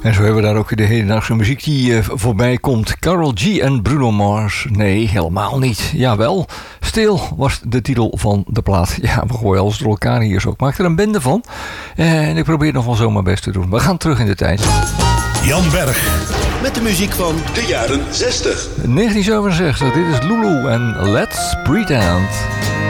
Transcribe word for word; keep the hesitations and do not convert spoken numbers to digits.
En zo hebben we daar ook de hedendaagse muziek die uh, voorbij komt. Karol G en Bruno Mars. Nee, helemaal niet. Jawel, Stil was de titel van de plaat. Ja, we gooien alles door elkaar hier zo. Ik maak er een bende van. En ik probeer nog wel zo mijn best te doen. We gaan terug in de tijd. Jan Berg. Met de muziek van de jaren zestig. negentien zevenenzestig, dit is Lulu en Let's Pretend.